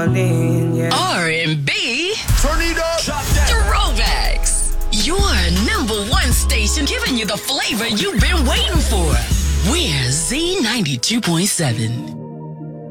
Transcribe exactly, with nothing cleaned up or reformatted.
Marlene, yeah. R and B. Turn it up. Throwbacks. Your number one station giving you the flavor you've been waiting for. We're Z ninety-two point seven.